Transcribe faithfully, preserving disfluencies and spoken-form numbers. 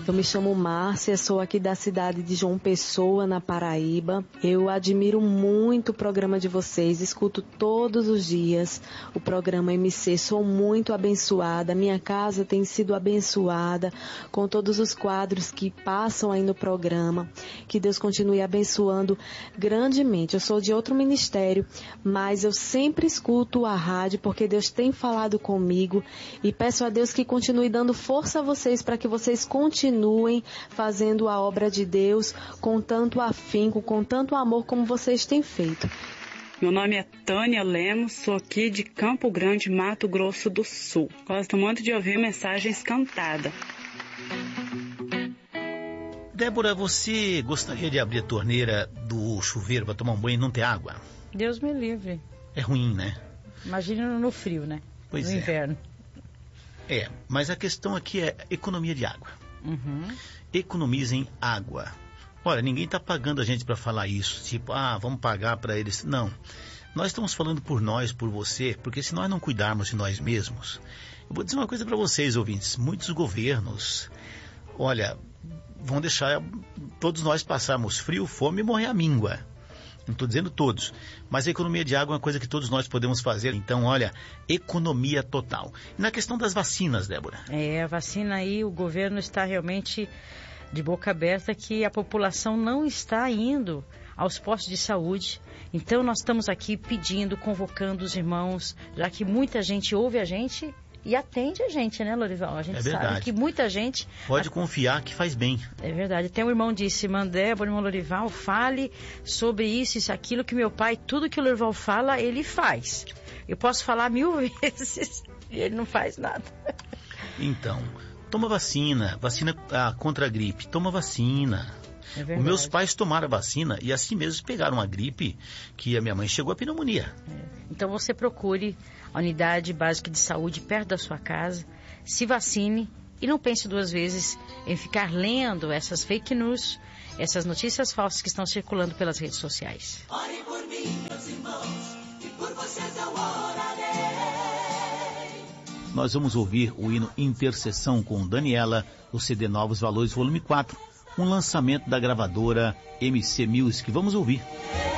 Eu me chamo Márcia, sou aqui da cidade de João Pessoa, na Paraíba. Eu admiro muito o programa de vocês, escuto todos os dias o programa M C, sou muito abençoada, minha casa tem sido abençoada com todos os quadros que passam aí no programa. Que Deus continue abençoando grandemente. Eu sou de outro ministério, mas eu sempre escuto a rádio porque Deus tem falado comigo e peço a Deus que continue dando força a vocês para que vocês continuem fazendo a obra de Deus com tanto afinco, com tanto amor como vocês têm feito. Meu nome é Tânia Lemos, sou aqui de Campo Grande, Mato Grosso do Sul. Gosto muito de ouvir mensagens cantadas. Débora, você gostaria de abrir a torneira do chuveiro para tomar um banho e não ter água? Deus me livre. É ruim, né? Imagina no frio, né? Pois no é. inverno. É, mas a questão aqui é economia de água. Uhum. Economizem água. Olha, ninguém está pagando a gente para falar isso. Tipo, ah, vamos pagar para eles. Não. Nós estamos falando por nós, por você, porque se nós não cuidarmos de nós mesmos... Eu vou dizer uma coisa para vocês, ouvintes. Muitos governos, olha, vão deixar todos nós passarmos frio, fome e morrer à míngua. Não estou dizendo todos, mas a economia de água é uma coisa que todos nós podemos fazer. Então, olha, economia total. E na questão das vacinas, Débora? É, a vacina aí, o governo está realmente de boca aberta que a população não está indo aos postos de saúde. Então, nós estamos aqui pedindo, convocando os irmãos, já que muita gente ouve a gente e atende a gente, né, Lorival? A gente é verdade. sabe que muita gente... Pode a... confiar que faz bem. É verdade. Até um irmão disse, irmã Débora, irmão Lorival, fale sobre isso, isso, aquilo, que meu pai, tudo que o Lorival fala, ele faz. Eu posso falar mil vezes e ele não faz nada. Então, toma vacina, vacina ah, contra a gripe, toma vacina. É Os meus pais tomaram a vacina e assim mesmo pegaram a gripe, que a minha mãe chegou a pneumonia. É. Então você procure a unidade básica de saúde perto da sua casa, se vacine e não pense duas vezes em ficar lendo essas fake news, essas notícias falsas que estão circulando pelas redes sociais. Ore por mim, meus irmãos, e por vocês eu orarei. Nós vamos ouvir o hino Intercessão com Daniela, o C D Novos Valores, volume quatro, um lançamento da gravadora M C Music. Vamos ouvir.